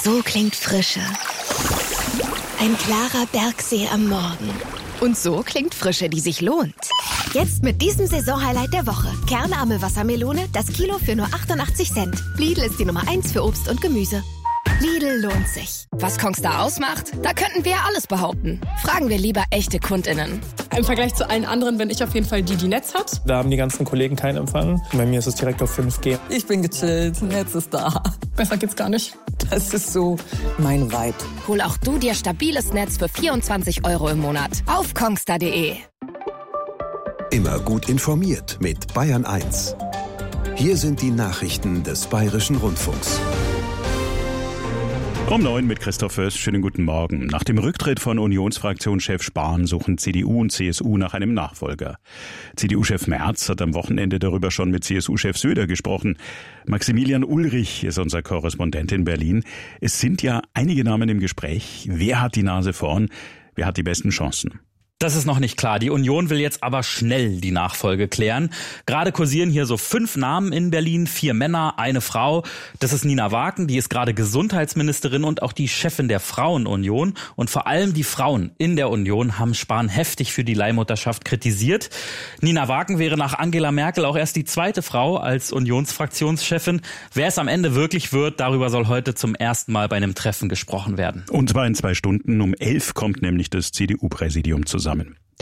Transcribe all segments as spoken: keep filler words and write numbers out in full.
So klingt Frische. Ein klarer Bergsee am Morgen. Und so klingt Frische, die sich lohnt. Jetzt mit diesem Saisonhighlight der Woche. Kernarme Wassermelone, das Kilo für nur achtundachtzig Cent. Lidl ist die Nummer eins für Obst und Gemüse. Lidl lohnt sich. Was Kongstar ausmacht? Da könnten wir ja alles behaupten. Fragen wir lieber echte KundInnen. Im Vergleich zu allen anderen bin ich auf jeden Fall die, die Netz hat. Da haben die ganzen Kollegen keinen Empfang. Bei mir ist es direkt auf fünf G. Ich bin gechillt, Netz ist da. Besser geht's gar nicht. Das ist so mein Vibe. Hol auch du dir stabiles Netz für vierundzwanzig Euro im Monat auf kongstar punkt de. Immer gut informiert mit Bayern eins. Hier sind die Nachrichten des Bayerischen Rundfunks. Um neun mit Christoph Fürst. Schönen guten Morgen. Nach dem Rücktritt von Unionsfraktionschef Spahn suchen C D U und C S U nach einem Nachfolger. C D U-Chef Merz hat am Wochenende darüber schon mit C S U-Chef Söder gesprochen. Maximilian Ulrich ist unser Korrespondent in Berlin. Es sind ja einige Namen im Gespräch. Wer hat die Nase vorn? Wer hat die besten Chancen? Das ist noch nicht klar. Die Union will jetzt aber schnell die Nachfolge klären. Gerade kursieren hier so fünf Namen in Berlin, vier Männer, eine Frau. Das ist Nina Waken, die ist gerade Gesundheitsministerin und auch die Chefin der Frauenunion. Und vor allem die Frauen in der Union haben Spahn heftig für die Leihmutterschaft kritisiert. Nina Waken wäre nach Angela Merkel auch erst die zweite Frau als Unionsfraktionschefin. Wer es am Ende wirklich wird, darüber soll heute zum ersten Mal bei einem Treffen gesprochen werden. Und zwar in zwei Stunden. Um elf kommt nämlich das C D U-Präsidium zusammen.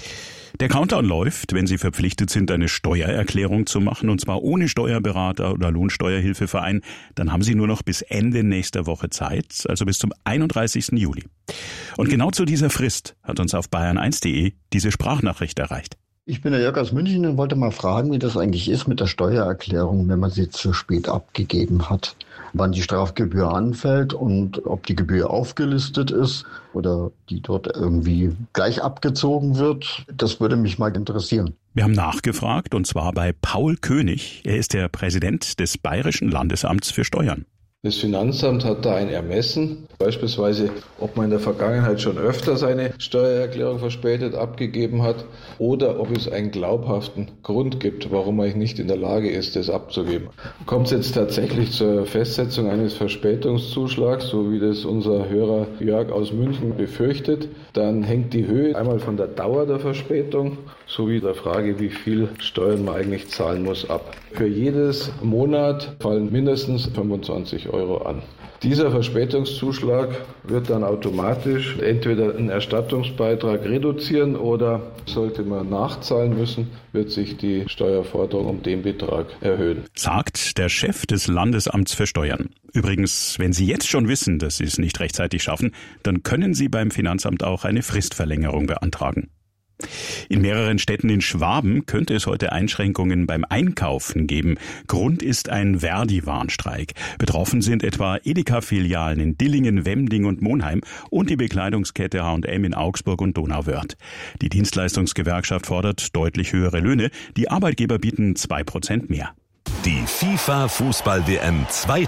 Der Countdown läuft, wenn Sie verpflichtet sind, eine Steuererklärung zu machen, und zwar ohne Steuerberater oder Lohnsteuerhilfeverein, dann haben Sie nur noch bis Ende nächster Woche Zeit, also bis zum einunddreißigsten Juli. Und genau zu dieser Frist hat uns auf bayern eins punkt de diese Sprachnachricht erreicht. Ich bin der Jörg aus München und wollte mal fragen, wie das eigentlich ist mit der Steuererklärung, wenn man sie zu spät abgegeben hat. Wann die Strafgebühr anfällt und ob die Gebühr aufgelistet ist oder die dort irgendwie gleich abgezogen wird. Das würde mich mal interessieren. Wir haben nachgefragt, und zwar bei Paul König. Er ist der Präsident des Bayerischen Landesamts für Steuern. Das Finanzamt hat da ein Ermessen, beispielsweise ob man in der Vergangenheit schon öfter seine Steuererklärung verspätet abgegeben hat oder ob es einen glaubhaften Grund gibt, warum man nicht in der Lage ist, das abzugeben. Kommt es jetzt tatsächlich zur Festsetzung eines Verspätungszuschlags, so wie das unser Hörer Jörg aus München befürchtet, dann hängt die Höhe einmal von der Dauer der Verspätung sowie der Frage, wie viel Steuern man eigentlich zahlen muss, ab. Für jedes Monat fallen mindestens fünfundzwanzig Euro an. Dieser Verspätungszuschlag wird dann automatisch entweder einen Erstattungsbeitrag reduzieren oder sollte man nachzahlen müssen, wird sich die Steuerforderung um den Betrag erhöhen. Sagt der Chef des Landesamts für Steuern. Übrigens, wenn Sie jetzt schon wissen, dass Sie es nicht rechtzeitig schaffen, dann können Sie beim Finanzamt auch eine Fristverlängerung beantragen. In mehreren Städten in Schwaben könnte es heute Einschränkungen beim Einkaufen geben. Grund ist ein Verdi-Warnstreik. Betroffen sind etwa Edeka-Filialen in Dillingen, Wemding und Monheim und die Bekleidungskette H und M in Augsburg und Donauwörth. Die Dienstleistungsgewerkschaft fordert deutlich höhere Löhne. Die Arbeitgeber bieten zwei Prozent mehr. Die FIFA-Fußball-W M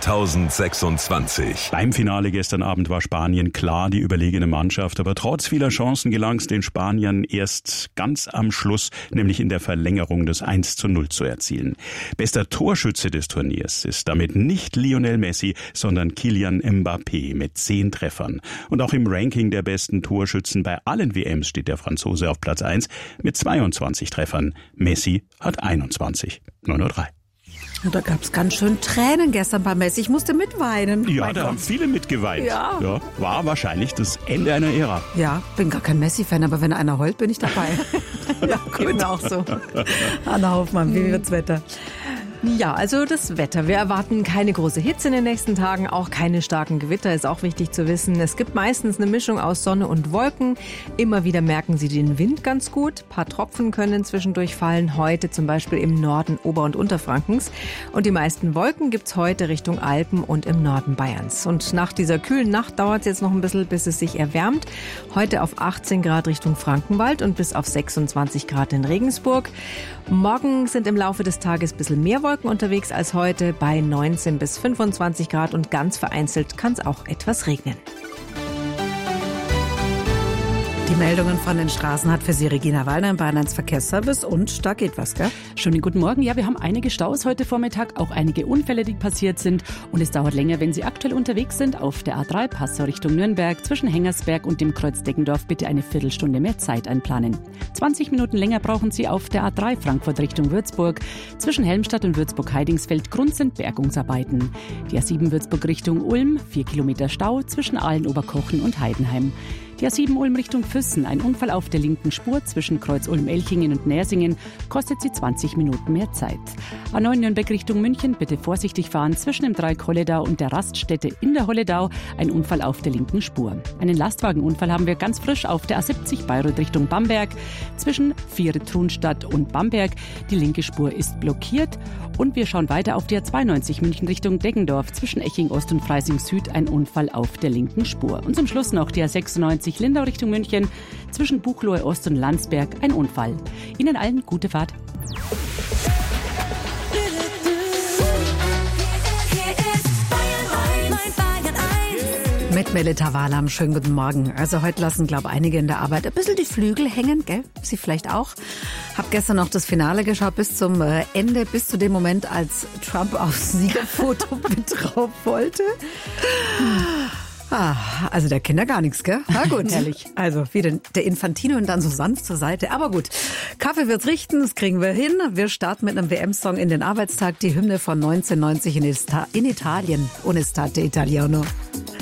zweitausendsechsundzwanzig. Beim Finale gestern Abend war Spanien klar die überlegene Mannschaft, aber trotz vieler Chancen gelang es den Spaniern erst ganz am Schluss, nämlich in der Verlängerung das eins zu null zu erzielen. Bester Torschütze des Turniers ist damit nicht Lionel Messi, sondern Kylian Mbappé mit zehn Treffern. Und auch im Ranking der besten Torschützen bei allen W Ms steht der Franzose auf Platz eins mit zweiundzwanzig Treffern. Messi hat einundzwanzig. neun Uhr drei. Da gab es ganz schön Tränen gestern bei Messi. Ich musste mitweinen. Ja, mein da Gott. haben viele mitgeweint. Ja. Ja, war wahrscheinlich das Ende einer Ära. Ja, bin gar kein Messi-Fan, aber wenn einer heult, bin ich dabei. Ja, geht mir auch so. Anna Hoffmann, wie wird's Wetter? Ja, also das Wetter. Wir erwarten keine große Hitze in den nächsten Tagen, auch keine starken Gewitter, ist auch wichtig zu wissen. Es gibt meistens eine Mischung aus Sonne und Wolken. Immer wieder merken Sie den Wind ganz gut. Ein paar Tropfen können zwischendurch fallen, heute zum Beispiel im Norden Ober- und Unterfrankens. Und die meisten Wolken gibt's heute Richtung Alpen und im Norden Bayerns. Und nach dieser kühlen Nacht dauert es jetzt noch ein bisschen, bis es sich erwärmt. Heute auf achtzehn Grad Richtung Frankenwald und bis auf sechsundzwanzig Grad in Regensburg. Morgen sind im Laufe des Tages ein bisschen mehr Wolken unterwegs als heute bei neunzehn bis fünfundzwanzig Grad und ganz vereinzelt kann es auch etwas regnen. Die Meldungen von den Straßen hat für Sie Regina Wallner im Bayern eins Verkehrsservice und da geht was, gell? Schönen guten Morgen. Ja, wir haben einige Staus heute Vormittag, auch einige Unfälle, die passiert sind und es dauert länger, wenn Sie aktuell unterwegs sind. Auf der A drei Passau Richtung Nürnberg zwischen Hengersberg und dem Kreuz Deggendorf bitte eine Viertelstunde mehr Zeit einplanen. zwanzig Minuten länger brauchen Sie auf der A drei Frankfurt Richtung Würzburg. Zwischen Helmstadt und Würzburg-Heidingsfeld Grund sind Bergungsarbeiten. Die A sieben Würzburg Richtung Ulm, vier Kilometer Stau zwischen Aalen, Oberkochen und Heidenheim. Die A sieben Ulm Richtung Füssen, ein Unfall auf der linken Spur zwischen Kreuz Ulm-Elchingen und Nersingen, kostet Sie zwanzig Minuten mehr Zeit. A neun Nürnberg Richtung München, bitte vorsichtig fahren zwischen dem Dreieck Holledau und der Raststätte in der Holledau, ein Unfall auf der linken Spur. Einen Lastwagenunfall haben wir ganz frisch auf der A siebzig Bayreuth Richtung Bamberg, zwischen Viere-Trunstadt und Bamberg. Die linke Spur ist blockiert. Und wir schauen weiter auf die A zweiundneunzig München Richtung Deggendorf, zwischen Eching Ost und Freising Süd, ein Unfall auf der linken Spur. Und zum Schluss noch die A sechsundneunzig Lindau Richtung München, zwischen Buchloe Ost und Landsberg, ein Unfall. Ihnen allen gute Fahrt. Mit Melita Wahlam, schönen guten Morgen. Also heute lassen, glaube ich, einige in der Arbeit ein bisschen die Flügel hängen, gell? Sie vielleicht auch. Hab gestern noch das Finale geschaut bis zum Ende, bis zu dem Moment, als Trump aufs Siegerfoto mit drauf wollte. Ah, also der kennt ja gar nichts, gell? Na gut. Herrlich. Also wie denn der Infantino und dann so sanft zur Seite. Aber gut, Kaffee wird's richten, das kriegen wir hin. Wir starten mit einem W M-Song in den Arbeitstag, die Hymne von neunzehnhundertneunzig in, Ista- in Italien. Unestate Italiano.